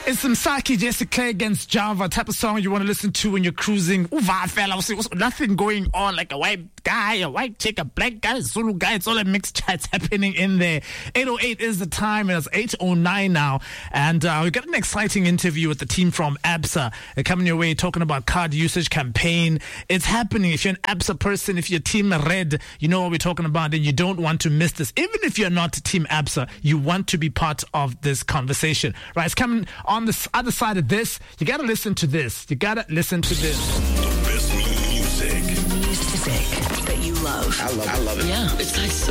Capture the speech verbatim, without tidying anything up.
It's some Saki Jessica against Java type of song you want to listen to when you're cruising. Uva fella, nothing going on, like a white guy, a white chick, a black guy, a Zulu guy. It's all a mixed chat's happening in there. eight oh eight is the time, and it's eight oh nine now. And uh, we've got an exciting interview with the team from ABSA. They're coming your way talking about card usage campaign. It's happening. If you're an ABSA person, if you're Team Red, you know what we're talking about, and you don't want to miss this. Even if you're not Team ABSA, you want to be part of this conversation. Right, it's coming on the other side of this. You got to listen to this. You got to listen to this. The best music. Music that you love. I love, I love it. Yeah, it's like